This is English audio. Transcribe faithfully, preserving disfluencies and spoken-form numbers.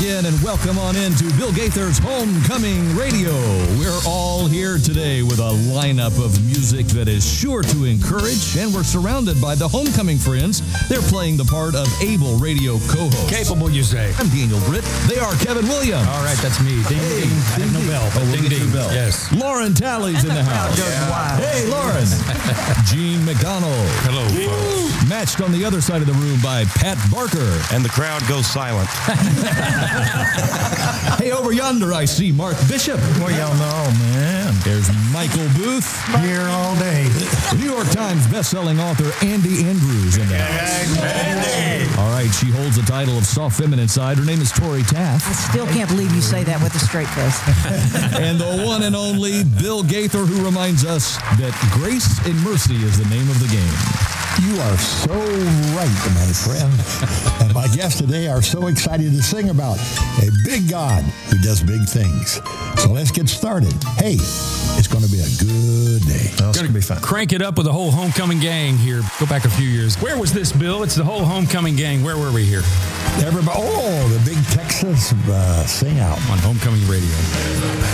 again, and welcome on in to Bill Gaither's Homecoming Radio. We're all here today with a lineup of music that is sure to encourage, and we're surrounded by the Homecoming friends. They're playing the part of able radio co-hosts. Capable, you say. I'm Daniel Britt. They are Kevin Williams. All right, that's me. Ding, Hey, ding. I ding, have no ding. bell. Oh, we'll ding, get ding. your bell. Yes. Lauren Talley's in the house. Yeah. Hey, Lauren. Gene McDonald. Hello, folks. Matched on the other side of the room by Pat Barker. And the crowd goes silent. Hey, over yonder, I see Mark Bishop. Well, y'all know, man. There's Michael Booth. Here all day. New York Times bestselling author Andy Andrews in the house. Andy. All right, she holds the title of Soft Feminine Side. Her name is Tori Taft. I still can't believe you say that with a straight face. And the one and only Bill Gaither, who reminds us that grace and mercy is the name of the game. You are so right, my friend. And my guests today are so excited to sing about a big God who does big things. So let's get started. Hey, it's going to be a good day. Well, it's going to be fun. Crank it up with the whole Homecoming gang here. Go back a few years. Where was this, Bill? It's the whole Homecoming gang. Where were we here? Everybody, oh, the big Texas uh, sing out. On Homecoming Radio.